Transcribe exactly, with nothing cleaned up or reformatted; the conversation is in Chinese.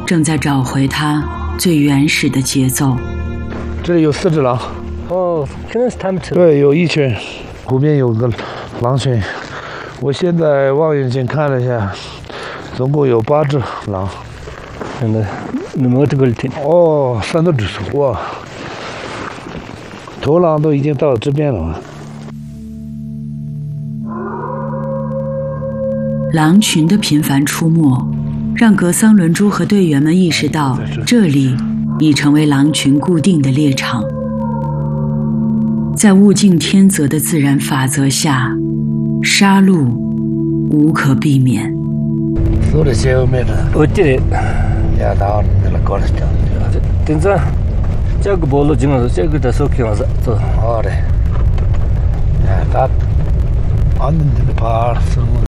正在找回它最原始的节奏。 这里有四只狼。 哦，现在是他们吃。 对，有一群，湖边有个狼群。我现在望远镜看了一下，总共有八只狼。 真的，那么这个天。 哦，三只只哇！头狼都已经到这边了。 狼群的频繁出没，让格桑伦猪和队员们意识到，这里已成为狼群固定的猎场。在物竞天择的自然法则下，杀戮无可避免。 所有的鞋没了。 我这里。 呀，到那了，搞了这样。 等着，这个菠萝金了，这个的手看是走。 好的。呀，到，俺们这个爬什么？